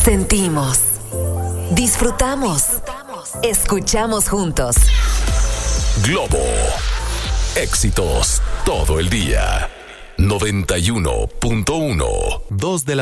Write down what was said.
Sentimos, disfrutamos, escuchamos juntos. Globo. Éxitos todo el día. 91.1. 2 de la